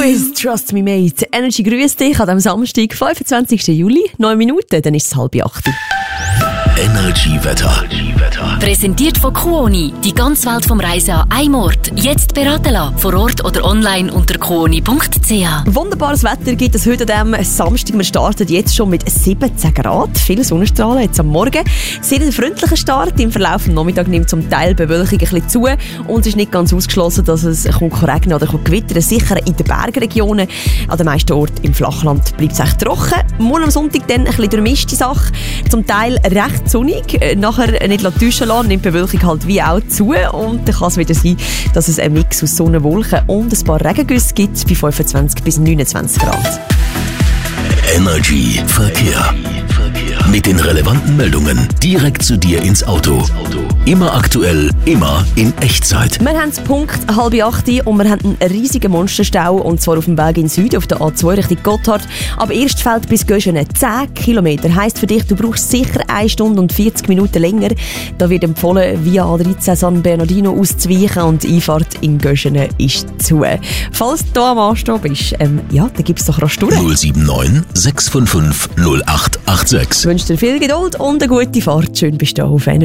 with Trust Me Mate. Energy grüßt dich an diesem Samstag, 25. Juli, 9 Minuten, dann ist es 7:30. Energy Wetter. Präsentiert von Kuoni. Die ganze Welt vom Reisen an einem Ort. Jetzt beraten lassen. Vor Ort oder online unter kuoni.ch. Wunderbares Wetter gibt es heute an diesem Samstag. Wir starten jetzt schon mit 17 Grad. Viele Sonnenstrahlen jetzt am Morgen. Sehr ein freundlicher Start. Im Verlauf des Nachmittags nimmt zum Teil die Bewölkung ein bisschen zu. Und es ist nicht ganz ausgeschlossen, dass es regnen oder gewittern. Sicher in den Bergregionen. An den meisten Orten im Flachland bleibt es echt trocken. Morgen am Sonntag dann ein bisschen durchmischte Sache. Zum Teil recht sonnig. Nachher nicht täuschen lassen, nimmt die Bewölkung halt wie auch zu. Und dann kann es wieder sein, dass es einen Mix aus Sonne, Wolken und ein paar Regengüsse gibt bei 25 bis 29 Grad. Energy Verkehr. Mit den relevanten Meldungen direkt zu dir ins Auto. Immer aktuell, immer in Echtzeit. Wir haben es Punkt 7:30 und wir haben einen riesigen Monsterstau, und zwar auf dem Weg in Süden, auf der A2 Richtung Gotthard. Ab Erstfeld bis Göschene 10 Kilometer. Heisst für dich, du brauchst sicher 1 Stunde und 40 Minuten länger. Da wird empfohlen, via A13 San Bernardino auszuweichen, und die Einfahrt in Göschene ist zu. Falls du hier am Anstehen bist, dann gibt es doch rasch durch. 079 655 0886. Ich wünsche dir viel Geduld und eine gute Fahrt. Schön bist du auf Energy.